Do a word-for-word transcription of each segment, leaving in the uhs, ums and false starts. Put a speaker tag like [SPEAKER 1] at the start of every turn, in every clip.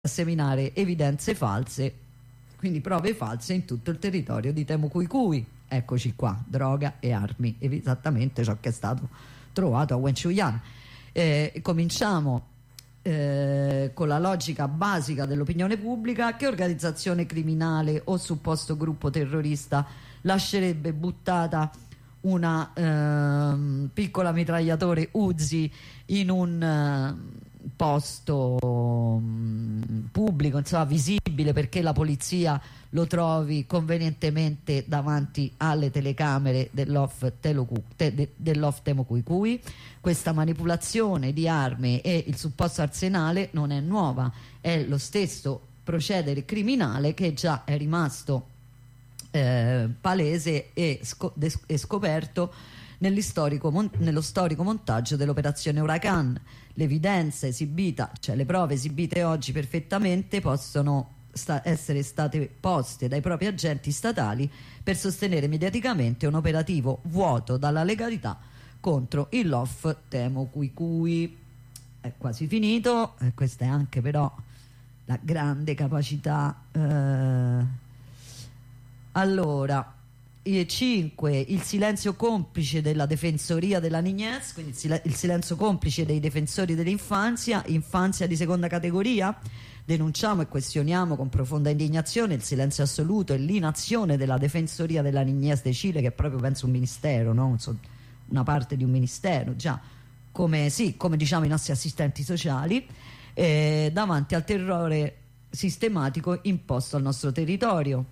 [SPEAKER 1] seminare evidenze false, quindi prove false in tutto il territorio di Temucuicui. Eccoci qua, droga e armi, esattamente ciò che è stato trovato a Wenchuyan. Eh, cominciamo eh, con la logica basica dell'opinione pubblica. Che organizzazione criminale o supposto gruppo terrorista lascerebbe buttata una eh, piccola mitragliatore Uzi in un eh, posto mh, pubblico, insomma visibile, perché la polizia lo trovi convenientemente davanti alle telecamere dell'off Temucuicui? Questa manipolazione di armi e il supposto arsenale non è nuova, è lo stesso procedere criminale che già è rimasto eh, palese e, sco e scoperto nello storico montaggio dell'operazione Huracan. L'evidenza esibita, cioè le prove esibite oggi perfettamente, possono sta essere state poste dai propri agenti statali per sostenere mediaticamente un operativo vuoto dalla legalità contro il L O F Temucuicui. È quasi finito, e questa è anche però la grande capacità. Eh... Allora, cinque. Il silenzio complice della Defensoria della Niñez, quindi il, sil il silenzio complice dei difensori dell'infanzia, infanzia di seconda categoria. Denunciamo e questioniamo con profonda indignazione il silenzio assoluto e l'inazione della Defensoria della Niñez de Chile, che è proprio, penso, un ministero, no? Una parte di un ministero, già, come, sì, come diciamo i nostri assistenti sociali, eh, davanti al terrore sistematico imposto al nostro territorio.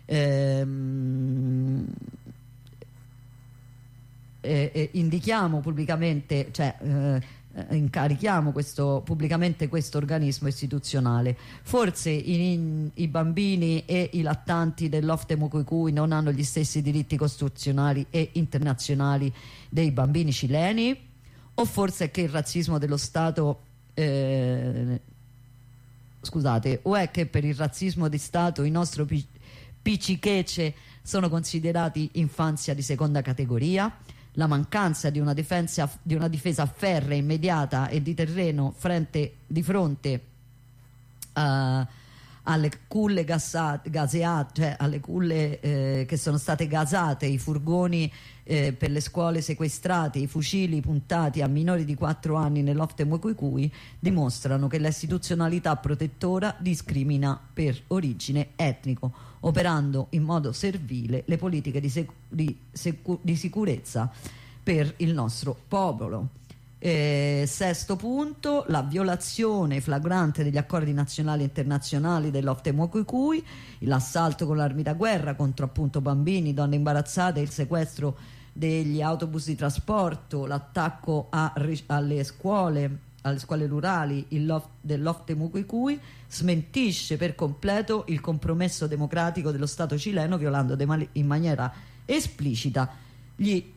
[SPEAKER 1] Ehm, eh, eh, indichiamo pubblicamente, cioè eh, incarichiamo questo, pubblicamente questo organismo istituzionale. Forse i, in, i bambini e i lattanti dell'O F Temucuicui non hanno gli stessi diritti costituzionali e internazionali dei bambini cileni, o forse è che il razzismo dello Stato eh, scusate, o è che per il razzismo di Stato i nostri piccichece sono considerati infanzia di seconda categoria? La mancanza di una difesa, di una difesa ferrea, immediata e di terreno frente, di fronte uh, alle culle gassate, gaseate, cioè alle culle eh, che sono state gasate, i furgoni eh, per le scuole sequestrate, i fucili puntati a minori di quattro anni nell'O F Temucuicui, dimostrano che l'istituzionalità protettora discrimina per origine etnico, operando in modo servile le politiche di, secu di, secu di sicurezza per il nostro popolo. Eh, sesto punto, la violazione flagrante degli accordi nazionali e internazionali dell'O F Temucuicui, l'assalto con l'armi da guerra contro appunto bambini, donne imbarazzate, il sequestro degli autobus di trasporto, l'attacco alle scuole alle scuole rurali dell'O F Temucuicui smentisce per completo il compromesso democratico dello Stato cileno, violando in maniera esplicita gli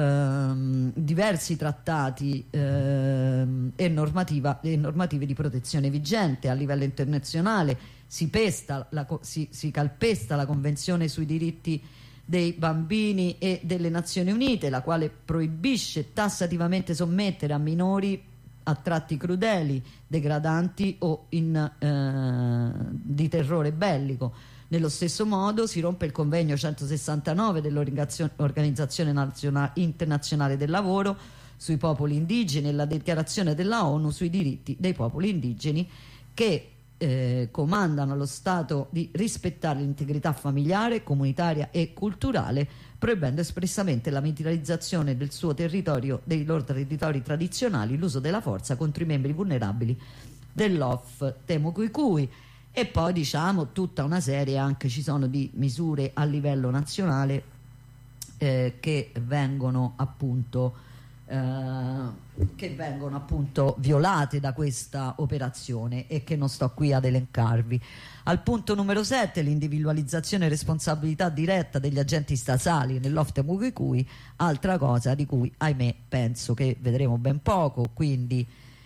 [SPEAKER 1] ehm, diversi trattati ehm, e, normativa, e normative di protezione vigente a livello internazionale. Si, pesta la, si, si calpesta la Convenzione sui diritti dei bambini e delle Nazioni Unite, la quale proibisce tassativamente sommettere a minori a tratti crudeli, degradanti o in, eh, di terrore bellico. Nello stesso modo si rompe il convegno centosessantanove dell'Organizzazione Internazionale del Lavoro sui popoli indigeni e la dichiarazione della ONU sui diritti dei popoli indigeni, che eh, comandano allo Stato di rispettare l'integrità familiare, comunitaria e culturale, proibendo espressamente la militarizzazione del suo territorio, dei loro territori tradizionali, l'uso della forza contro i membri vulnerabili dell'O F Temucuicui. E poi diciamo tutta una serie anche ci sono di misure a livello nazionale eh, che vengono appunto eh, che vengono appunto violate da questa operazione e che non sto qui ad elencarvi. Al punto numero sette, l'individualizzazione e responsabilità diretta degli agenti statali nell'O F Temucuicui, altra cosa di cui ahimè penso che vedremo ben poco, quindi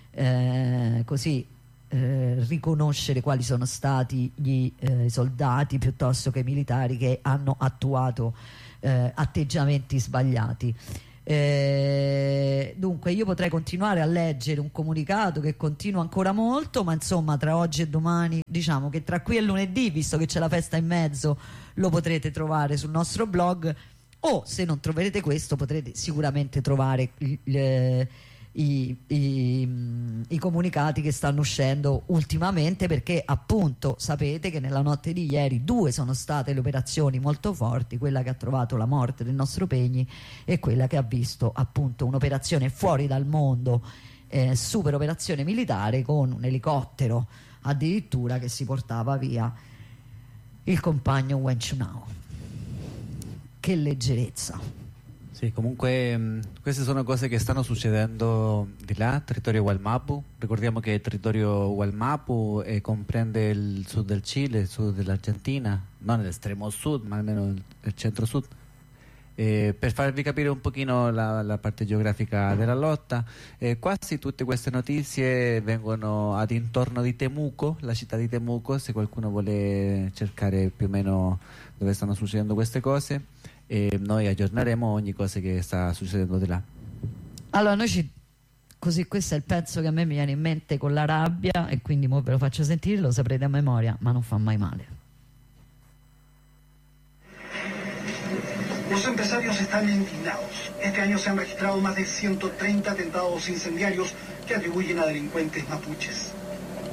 [SPEAKER 1] eh, così eh, riconoscere quali sono stati gli eh, soldati piuttosto che i militari che hanno attuato eh, atteggiamenti sbagliati. Eh, dunque io potrei continuare a leggere un comunicato che continua ancora molto, ma insomma tra oggi e domani, diciamo che tra qui e lunedì, visto che c'è la festa in mezzo, lo potrete trovare sul nostro blog, o se non troverete questo potrete sicuramente trovare il, il, I, i, i comunicati che stanno uscendo ultimamente, perché appunto sapete che nella notte di ieri due sono state le operazioni molto forti, quella che ha trovato la morte del nostro Pegni e quella che ha visto appunto un'operazione fuori dal mondo, eh, super operazione militare con un elicottero addirittura che si portava via il compagno Wen Chunao. Che leggerezza.
[SPEAKER 2] Sì, comunque mh, queste sono cose che stanno succedendo di là, territorio Wallmapu. Ricordiamo che il territorio Wallmapu eh, comprende il sud del Cile, il sud dell'Argentina, non l'estremo sud, ma almeno il, il centro-sud. Eh, per farvi capire un pochino la, la parte geografica della lotta, eh, quasi tutte queste notizie vengono ad intorno di Temuco, la città di Temuco, se qualcuno vuole cercare più o meno dove stanno succedendo queste cose. E noi aggiorneremo ogni cosa che sta succedendo di là.
[SPEAKER 1] Allora noi ci... così questo è il pezzo che a me mi viene in mente con la rabbia e quindi mo ve lo faccio sentire, lo saprete a memoria, ma non fa mai male.
[SPEAKER 3] Los empresarios están indignados. Este año se han registrado más de ciento treinta atentados incendiarios que atribuyen a delincuentes mapuches.